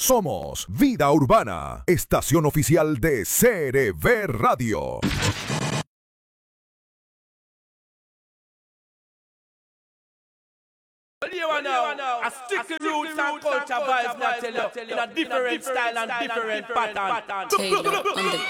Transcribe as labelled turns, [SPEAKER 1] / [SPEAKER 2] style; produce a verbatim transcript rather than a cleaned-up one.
[SPEAKER 1] Somos Vida Urbana, estación oficial de C R V Radio.
[SPEAKER 2] You know, I stick the roots and culture vibes, not tell you, in a different style and different pattern.